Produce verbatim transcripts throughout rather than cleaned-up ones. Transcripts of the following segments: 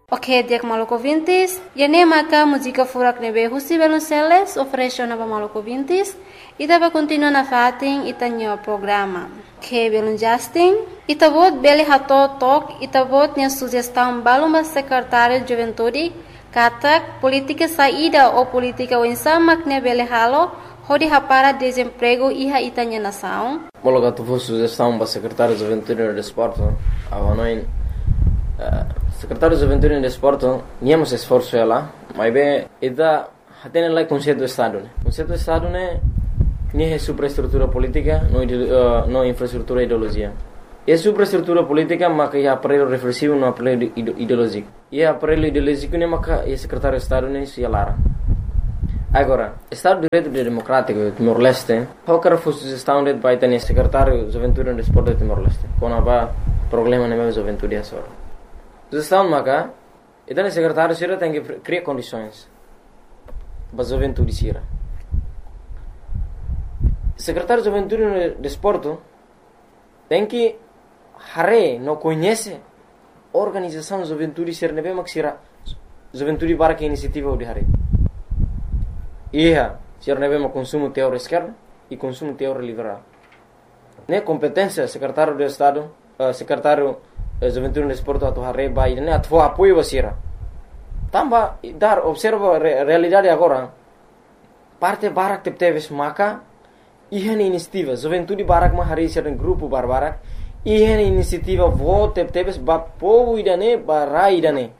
Ok, dia Maluco Vintis. E nem maka música furak nebe husi Belonceles oferece na Maluco Vintis. E dava continua na fatin itanyo programa. Que Belon Justin. Itavot beli hato tok. Itavot nia sugestão baluma secretário de Juventude. Katak política saída ou política wensamak ne beli halo. Hodi hapara desemprego iha itanya nação. Mologa tu fosse sugestão para secretário de Juventude e Desporto. Avanoin. Secretário de Juventude e Desporto, niamos esforço ela, mas bem, ida tem lá conceito do Estado, né? Conceito do Estado né, nem é superestrutura política, não uh, não infraestrutura ideologia. É superestrutura política, mas é aparelho reflexivo, não aparelho ideológico. E é aparelho ideológico né, mas é secretário de Estado né, se alara. Agora, Estado de Direito Democrático Timor-Leste, qual que era a sugestão de para ter secretário de Juventude e Desporto de Timor-Leste? Quando há problema na minha juventude é só. Sugestão maka, então o secretário Sira tem que criar condições para a juventude Sira. O secretário de Juventude e Desporto tem que hare não conhece a organização de juventude Sira nebe mak Sira juventude para que iniciativa de hare. Ia Sira nebe mak consumo teórico esquerdo e consumo teórico liberal. Ne competência secretário de Estado, uh, secretário Juventude no Desporto atau hari bayi ini atau apoio basira. Tambah dar observa re, realidade agora. Parte barak tep teves maka ihan inisiativa Juventude barak ma hari sering grupo bar barak ihan inisiativa vo tep teves ba povo idane barai idane.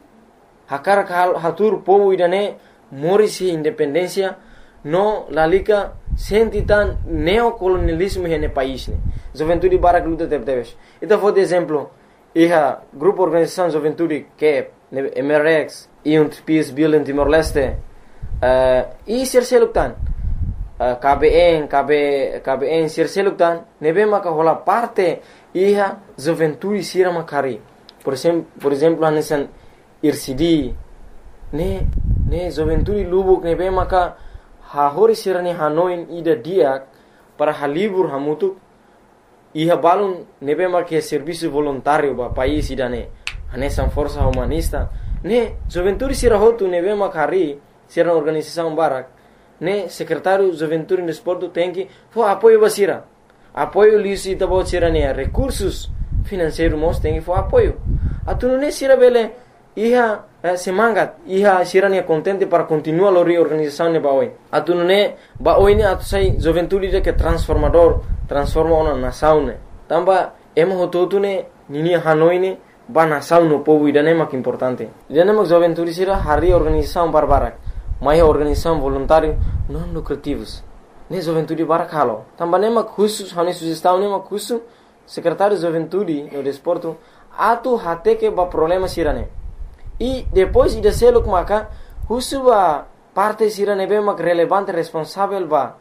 Hakar kal hatur povo idane morisi independência no lalika sentitan neocolonialismo hene país ne. Juventude barak luta tep teves. Itu for exemplo Iha grupo organização Juventude que é M R X e um P S B em Timor-Leste uh, e Sirseluktan uh, K B N K B K B N Sirseluktan nebe maka hola parte iha Juventude sira makari por exemplo por exemplo anesan I R C D ne ne Juventude Lubuk nebe maka hahori sira ne Hanoi ida dia para halibur hamutuk Iha balun nebe marque serviço voluntário ba país idane anesan força humanista ne juventude sira hotu nebe makari sira organização barak ne secretário juventude e desporto tem que fo apoio basira apoio lisi tabo sira ne recursos financeiros mos tem que fo apoio atunu ne sira bele iha eh, semangat iha sira ne contente para continuar a reorganização ne baoi atunu ne baoi ne atu sai juventude de que transformador transforma ona nação ne tamba emo hototu ne nini Hanoi ne ba nação no povo idane mak importante idane mak juventude sira hari organização barbarak mai organização voluntário não lucrativos ne juventude barak halo tamba ne mak khusus hani sugestão ne mak khusus secretário de juventude no desporto atu hate que ba problema sira ne e depois ida seluk maka khusus ba parte sira ne be mak relevante responsável ba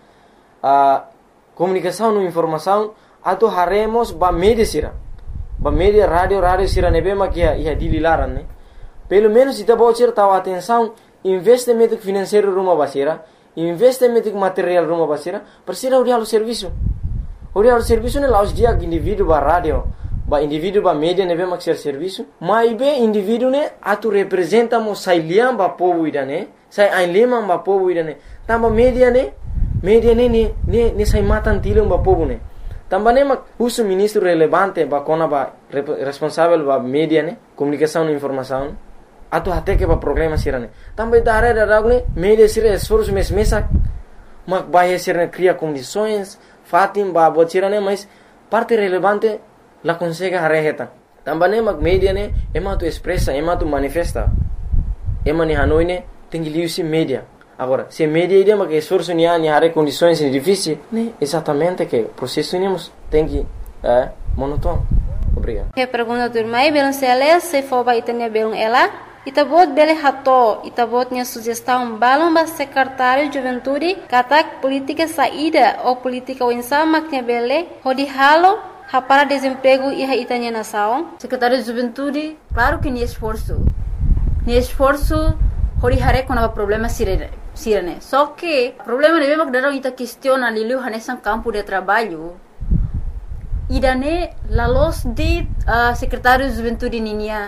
a comunicação e informação atau haremos ba media sira ba media rádio rádio sira nebe makia ia dililaran ne pelo menos ita bocir tahu atenção investimento financeiro rumah basira investimento material rumah basira persira uri halu serviço uri halu serviço ne laus dia indivíduo ba rádio ba indivíduo ba media nebe maksir serviço mai be indivíduo ne atu representa mo sailiam ba povo idane sai ainlema ba povo idane tamba media ne media ne ne ne ne sai matan tilung ba povo ne tamba ne mak usu ministro relevante ba kona ba responsável ba media ne comunicação e informação atu hate que ba problema sirane tamba dare da ne media sira esforço mes mesa mak ba sirane cria condições fatim ba botirane mas parte relevante la consegue hareheta tamba ne mak media ne ema tu expressa ema tu manifesta ema ni Hanoi ne tem liusi media. Agora, se media ideia mas que esforço ni ani hare condições difíceis, né? Exatamente que o processo nemos tem que é monótono. Obrigado. Que pergunta do mai Belonceles se for ba itania belon ela, itabot bele hato, itabot nia sugestão balon ba secretário de juventude, katak política saída ou política wensama que bele, hodi halo para desemprego e a itania nação. Secretário de juventude, claro que ni esforço. Ni esforço hori hare com o problema sirene. Sirene. Só que o problema de mesmo que daram ita questiona lilu hanesan campo de trabalho. Idane la los de uh, secretário de juventude ninia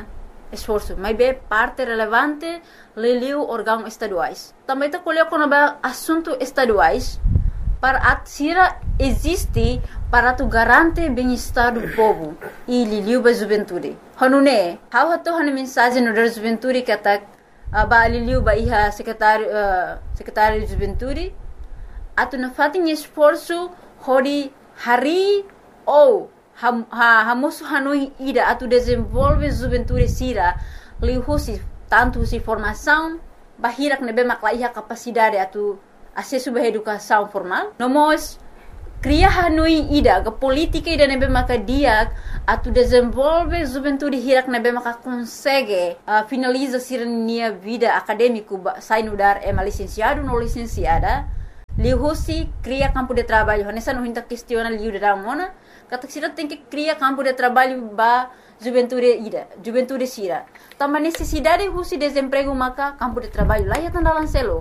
esforço, mas é parte relevante liliu órgãos estaduais. Também está colhendo quando é assunto estaduais para a tira existe para tu garante bem-estar do povo e liliu ba juventude. Hanune, how hato hana mensagem no da juventude que atak ba liliu ba iha secretário uh, secretário de juventude atu na fatin esforço hori hari ou ham ha hamosu hanui ida atu desenvolve juventude sira lihusi tanto si formação bahirak nebe maklaiha capacidade atu acesso à educação formal. Nós cria hanui ida ke politika ida nebe maka dia atu desenvolve juventude hirak nebe maka consegue uh, finaliza sirnia vida acadêmico sai no dar é licenciado no licenciada lihusi cria campo de trabalho nessa não hinta questiona liu da mona kata sira tem que criar campo de trabalho ba juventude ida juventude sira também necessidade husi desemprego maka campo de trabalho lá ya tanda lancelo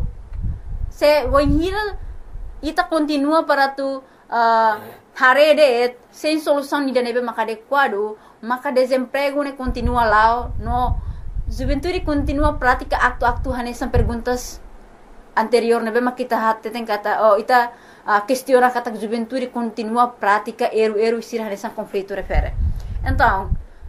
se voinhira ita continua para tu uh, harede sem solução ida nebe maka adequado maka desemprego ne continua lá no juventude continua prática acto-acto hanesan perguntas anterior nebe maka kita hati tem kata oh ita uh, questiona kata juventude continua prática eru-eru sira hanesan conflito refere então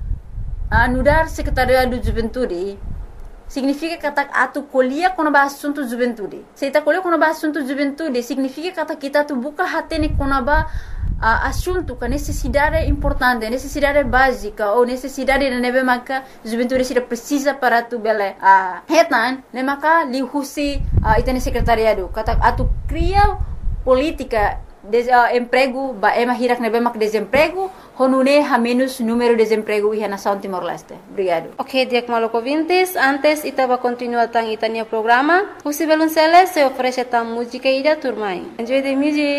uh, no dar secretaria do juventude significa kata atu colhia quando ba assunto juventude. Se ita colhia quando ba assunto juventude, significa kata kita tu buka hati ne quando ba uh, assunto que necessidade importante, necessidade básica ou necessidade de nebe maka juventude sira precisa para tu bele. Ah, uh, hetan ne maka lihusi uh, ita ne secretariado. Kata atu cria política de uh, emprego ba ema hirak nebe mak desemprego honune ha menos número de desemprego e nação Timor-Leste. Obrigado. Ok, Diak Maloko Vintes, antes ita va continuar tang itania programa. Husi Belunceles se oferece tam música ida turmai. Enjoy the music.